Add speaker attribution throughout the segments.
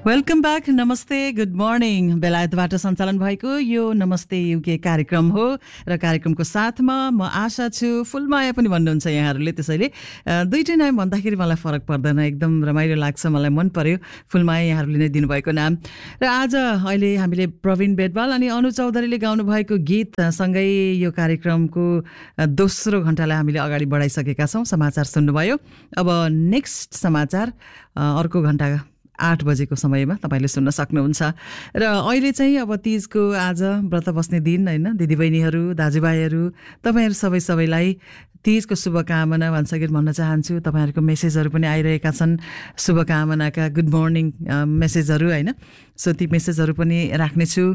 Speaker 1: Welcome back नमस्ते good morning बेलायतबाट सञ्चालन भएको यो नमस्ते युके कार्यक्रम हो र कार्यक्रमको साथमा म आशा छु फुलमाया पनि भन्नुहुन्छ यहाँहरूले त्यसैले दुईटै नाम भन्दाखेरि मलाई फरक पर्दैन एकदम रमाइलो लाग्छ मलाई मन पर्यो फुलमाया यहाँहरूले नै दिनुभएको नाम र आज अहिले हामीले प्रवीण बेदवाल अनि अनु चौधरीले गाउनु भएको गीत सँगै यो कार्यक्रमको दोस्रो घण्टालाई हामीले अगाडि बढाइसकेका छौँ समाचार सुन्नुभयो अब नेक्स्ट समाचार अर्को घण्टा 8 बजेको समयमा तपाईले सुन्न सक्नुहुन्छ र अहिले चाहिँ अब तीजको आज व्रत बस्ने दिन हैन दिदीबहिनीहरू दाजुभाइहरू तपाईहरु सबैलाई तीजको शुभकामना वन्स अगेन भन्न चाहन्छु तपाईहरुको मेसेजहरु पनि आइरहेका छन् शुभकामनाका गुड मर्निङ मेसेजहरु हैन सो ती मेसेजहरु पनि राख्ने छु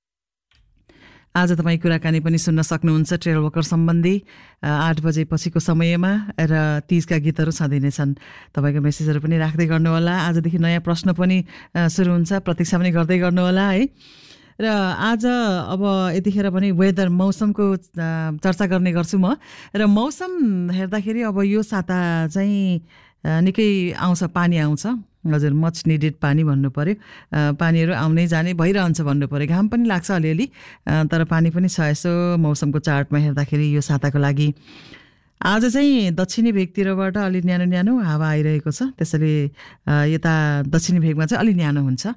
Speaker 1: आज तपाई कुराकानी पनि सुन्न सक्नुहुन्छ ट्रेल वर्कर सम्बन्धी 8 बजे पछिको समयमा र तीजका गीतहरु सधैँ नै छन् तपाईको मेसेजहरु पनि राख्दै गर्नु होला आजदेखि नयाँ प्रश्न पनि सुरु हुन्छ प्रतीक्षा पनि गर्दै गर्नु होला है र आज अब यतिखेर पनि वेदर मौसमको चर्चा गर्ने गर्छु म र मौसम हेर्दाखेरि अब यो साता चाहिँ निकै आउँछ पानी आउँछ हजुर मच निडेड पानी भन्नु पर्यो पानीहरु आउनै जाने भइरहन्छ भन्नु पर्यो घाम पनि लाग्छ अलिअलि तर पानी पनि छ यसो मौसमको चार्टमा हेर्दाखेरि यो साताको लागि आज चाहिँ दक्षिणी भेगतिरबाट अलि न्यानो न्यानो हावा आइरहेको छ त्यसैले यता दक्षिणी भेगमा चाहिँ अलि न्यानो हुन्छ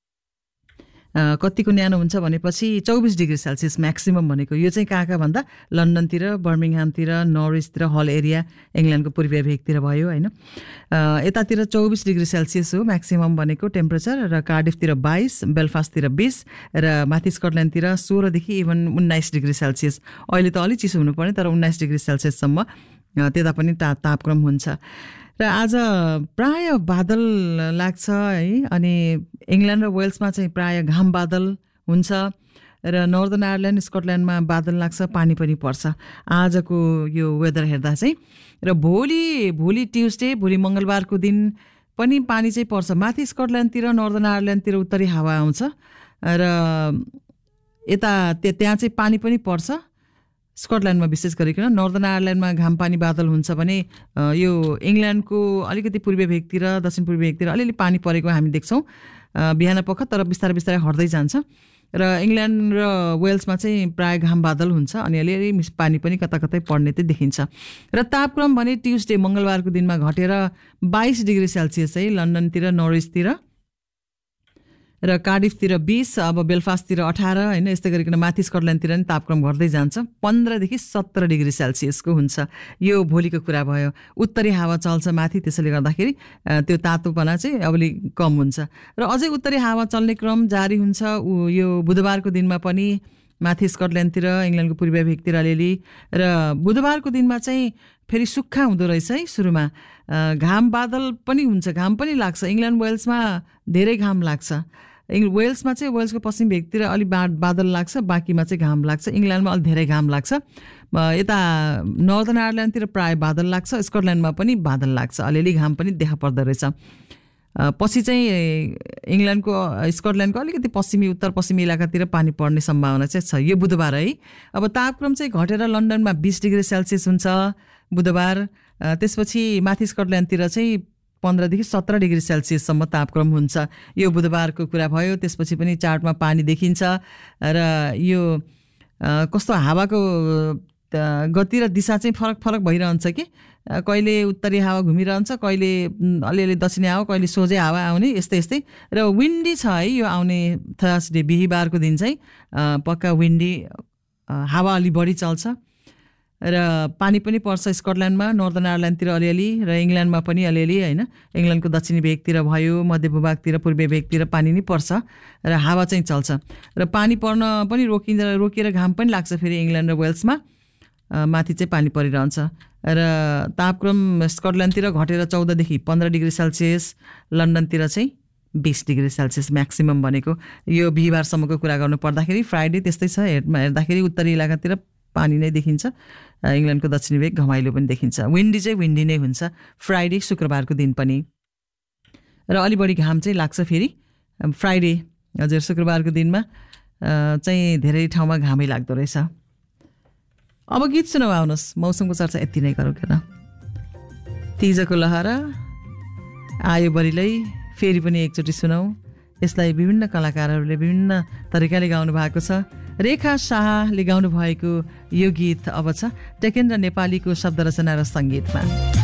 Speaker 1: कतिको न्यानो हुन्छ भनेपछि 24 डिग्री सेल्सियस म्याक्सिमम भनेको यो चाहिँ कहाँ भन्दा लन्डनतिर बर्मिङहामतिर नर्विचतिर हल एरिया इंग्ल्यान्डको पूर्वीय भेगतिर भयो हैन यतातिर 24 डिग्री सेल्सियस हो म्याक्सिमम भनेको टेम्परेचर र कार्डिफतिर 22 बेलफास्टतिर 20 र माथि स्कटल्यान्डतिर 16 देखि इभन 19 डिग्री सेल्सियस अहिले त अलि चिसो हुनु पर्ने तर 19 डिग्री सेल्सियस सम्म त्यता पनि तापक्रम हुन्छ र आज प्राय बादल लाग्छ है अनि इंग्ल्यान्ड र वेल्समा चाहिँ प्राय घाम बादल हुन्छ र नर्दर्न आयरल्यान्ड स्कटल्यान्डमा बादल लाग्छ पानी पनि पर्छ आजको यो वेदर हेर्दा चाहिँ र भोलि ट्युसडे भोलि मंगलबारको दिन पनि पानी चाहिँ पर्छ माथि स्कटल्यान्डतिर नर्दर्न आयरल्यान्डतिर उत्तरी हावा आउँछ र यता त्यहाँ चाहिँ पानी पनि पर्छ स्कटल्यान्डमा विशेष गरिकन नर्दर्न आयरल्यान्डमा घाम पानी बादल हुन्छ भने यो इंग्ल्यान्डको अलिकति पूर्वीय भेगतिर दक्षिण पूर्वी भेगतिर अलिअलि पानी परेको हामी देख्छौं बिहान पख तर बिस्तारै बिस्तारै हट्दै जान्छ र इंग्ल्यान्ड र वेल्समा चाहिँ प्राय घाम बादल हुन्छ अनि अलिअलि पानी पनि कता-कतै पर्ने चाहिँ देखिन्छ र तापक्रम भने ट्युसडे मंगलबारको दिनमा घटेर 22 डिग्री सेल्सियस चाहिँ लन्डनतिर नर्विचतिर र कार्डिफतिर 20 अब बेलफास्टतिर 18 हैन यस्तै गरिकन माथि स्कटल्यान्डतिर नि तापक्रम घट्दै जान्छ 15 देखि 17 डिग्री सेल्सियसको हुन्छ यो भोलिको कुरा भयो उत्तरी हावा चल्छ माथि त्यसैले गर्दाखेरि त्यो तातोपना चाहिँ अलि कम हुन्छ र अझै उत्तरी हावा चल्ने क्रम जारी हुन्छ यो बुधबारको दिनमा पनि माथि स्कटल्यान्डतिर इंग्ल्यान्डको पूर्वीय भेगतिर अलिअलि र बुधबारको दिनमा चाहिँ फेरि सुक्खा हुँदो रहेछ है सुरुमा घाम बादल पनि हुन्छ घाम पनि लाग्छ इंग्ल्यान्ड वेल्समा धेरै घाम लाग्छ वेल्समा चाहिँ वेल्सको पश्चिम भेगतिर अलि बादल लाग्छ बाँकीमा चाहिँ घाम लाग्छ इंग्ल्यान्डमा अलि धेरै घाम लाग्छ यता नर्दर्न आयरल्यान्डतिर प्राय बादल लाग्छ स्कटल्यान्डमा पनि बादल लाग्छ अलिअलि घाम पनि देखा पर्दो रहेछ पछि चाहिँ इंग्ल्यान्डको स्कटल्यान्डको अलिकति पश्चिमी उत्तर पश्चिमी इलाकातिर पानी पर्ने सम्भावना चाहिँ छ यो बुधबार है अब तापक्रम चाहिँ घटेर लन्डनमा 20 डिग्री सेल्सियस हुन्छ बुधबार त्यसपछि माथि स्कटल्यान्डतिर चाहिँ 15 देखि 17 डिग्री सेल्सियस सम्म तापक्रम हुन्छ यो बुधबारको कुरा भयो त्यसपछि पनि चार्टमा पानी देखिन्छ र यो कस्तो हावाको गति र दिशा चाहिँ फरक भइरहन्छ कि कहिले उत्तरी हावा घुमिरहन्छ कहिले अलिअलि दक्षिणी हावा कहिले सोझै हावा आउने यस्तै र विन्डी छ है यो आउने थर्सडे बिहीबारको दिन चाहिँ पक्का विन्डी हावा अलि बढी चल्छ र पानी पनि पर्छ स्कटल्यान्डमा नर्दर्न आयरल्यान्डतिर अलिअलि र इंग्ल्यान्डमा पनि अलिअलि हैन इंग्ल्यान्डको दक्षिणी भेगतिर भयो मध्य भूभागतिर पूर्वीय भेगतिर पानी नै पर्छ र हावा चाहिँ चल्छ र पानी पर्न पनि रोकिएर घाम पनि लाग्छ फेरि इंग्ल्यान्ड र वेल्समा माथि चाहिँ पानी परिरहन्छ र तापक्रम स्कटल्यान्डतिर घटेर 14 देखि 15 डिग्री सेल्सियस लन्डनतिर चाहिँ 20 डिग्री सेल्सियस म्याक्सिमम भनेको यो बिहीबारसम्मको कुरा गर्नु पर्दाखेरि फ्राइडे त्यस्तै छ हेर्दाखेरि उत्तरी इलाकातिर पानी नै देखिन्छ इंग्ल्यान्डको दक्षिणी भेग घमाइलो पनि देखिन्छ विन्डी चाहिँ विन्डी नै हुन्छ फ्राइडे शुक्रबारको दिन पनि र अलि बढी घाम चाहिँ लाग्छ फेरि फ्राइडे हजुर शुक्रबारको दिनमा चाहिँ धेरै ठाउँमा घामै लाग्दो रहेछ अब गीत सुनौ आउनुस् मौसमको चर्चा यति नै गरौँ किन तीजको लहरा आयो बरिलै फेरि पनि एकचोटी सुनौ यसलाई विभिन्न कलाकारहरूले विभिन्न तरिकाले गाउनु भएको छ। रेखा शाहले गाउनु भएको यो गीत अब छ टेकेन्द्र नेपालीको शब्द रचना र सङ्गीतमा।